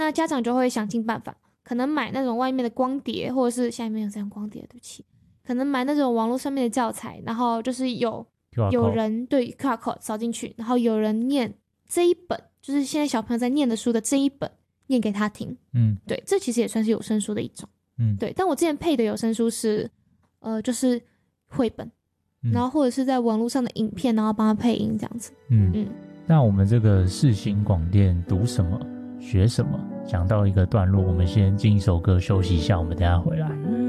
那家长就会想尽办法，可能买那种外面的光碟，或者是现在没有这样光碟，对不起，可能买那种网络上面的教材，然后就是有人对 QR code 扫进去，然后有人念这一本，就是现在小朋友在念的书的这一本，念给他听。对，这其实也算是有声书的一种。对，但我之前配的有声书是就是绘本，然后或者是在网络上的影片，然后帮他配音这样子。 那我们这个世新广电读什么学什么讲到一个段落，我们先进一首歌休息一下，我们等一下回来。